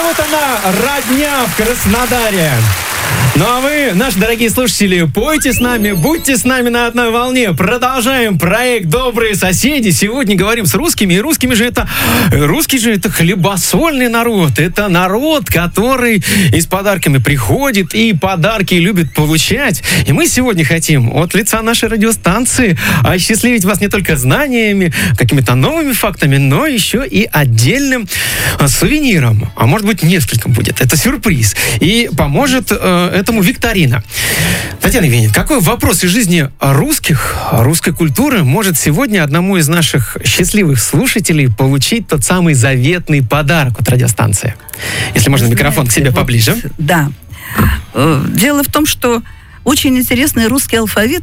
вот она, родня в Краснодаре. Ну а вы, наши дорогие слушатели, пойте с нами, будьте с нами на одной волне. Продолжаем проект «Добрые соседи». Сегодня говорим с русскими. И русские же это хлебосольный народ. Это народ, который и с подарками приходит, и подарки любит получать. И мы сегодня хотим от лица нашей радиостанции осчастливить вас не только знаниями, какими-то новыми фактами, но еще и отдельным сувениром. А может быть, несколько будет. Это сюрприз. И поможет этому викторина. Татьяна Евгеньевна, какой вопрос из жизни русской культуры может сегодня одному из наших счастливых слушателей получить тот самый заветный подарок от радиостанции? Если можно, микрофон к себе поближе. Да. Дело в том, что очень интересный русский алфавит.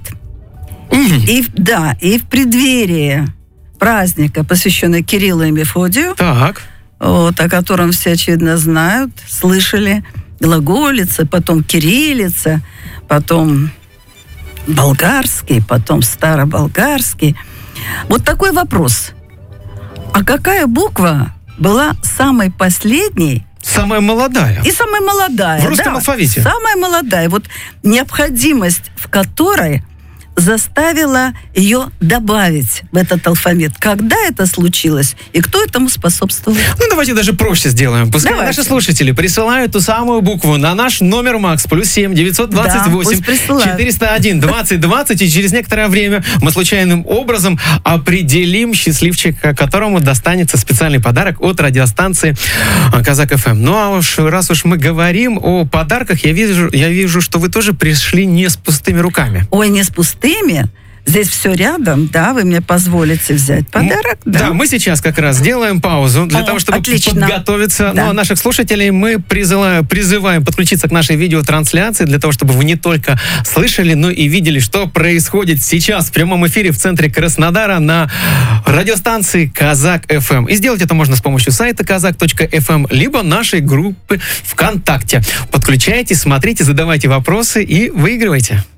И в преддверии праздника, посвященного Кириллу и Мефодию, о котором все, очевидно, знают, слышали, глаголица, потом кириллица, потом болгарский, потом староболгарский. Вот такой вопрос. А какая буква была самой последней? Самая молодая. И самая молодая. В русском алфавите. Самая молодая. Вот необходимость в которой заставила ее добавить в этот алфавит. Когда это случилось и кто этому способствовал? Ну, давайте даже проще сделаем. Пускай наши слушатели присылают ту самую букву на наш номер МАКС +7 928 401 20 20, и через некоторое время мы случайным образом определим счастливчика, которому достанется специальный подарок от радиостанции Казак ФМ. Ну, а раз уж мы говорим о подарках, я вижу, что вы тоже пришли не с пустыми руками. Ой, не с пустыми. Здесь все рядом, да, вы мне позволите взять подарок, да? Да, мы сейчас как раз сделаем паузу для того, чтобы подготовиться. Да. Ну, а наших слушателей мы призываем подключиться к нашей видеотрансляции для того, чтобы вы не только слышали, но и видели, что происходит сейчас в прямом эфире в центре Краснодара на радиостанции Казак ФМ. И сделать это можно с помощью сайта kazak.fm, либо нашей группы ВКонтакте. Подключайтесь, смотрите, задавайте вопросы и выигрывайте.